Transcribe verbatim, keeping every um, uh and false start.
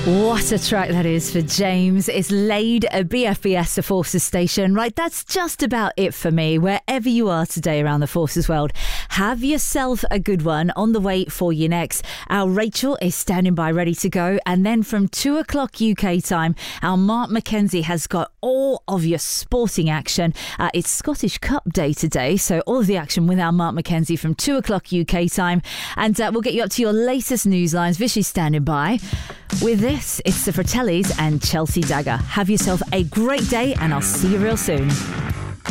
What a track that is for James. It's laid a B F B S, the Forces Station. Right, that's just about it for me. Wherever you are today around the Forces world, have yourself a good one. On the way for you next, our Rachel is standing by ready to go. And then from two o'clock U K time, our Mark Mackenzie has got all of your sporting action. Uh, it's Scottish Cup Day today, so all of the action with our Mark Mackenzie from two o'clock U K time. And uh, we'll get you up to your latest news lines. Vishy's standing by. With this, it's the Fratellis and Chelsea Dagger. Have yourself a great day, and I'll see you real soon.